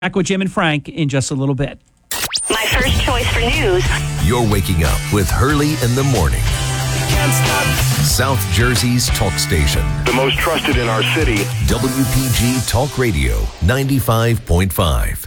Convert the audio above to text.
Back with Jim and Frank in just a little bit. My first choice for news. You're waking up with Hurley in the morning. South Jersey's talk station. The most trusted in our city. WPG Talk Radio 95.5.